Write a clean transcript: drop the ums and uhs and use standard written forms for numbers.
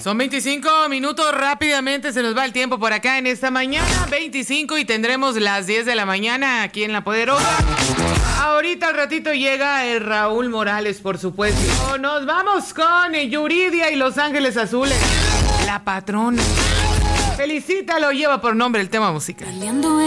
Son 25 minutos, rápidamente se nos va el tiempo por acá en esta mañana, 25 y tendremos las 10 de la mañana aquí en La Poderosa. Ahorita al ratito llega el Raúl Morales, por supuesto. Nos vamos con Yuridia y Los Ángeles Azules, La Patrona. Felicítalo, lleva por nombre el tema musical.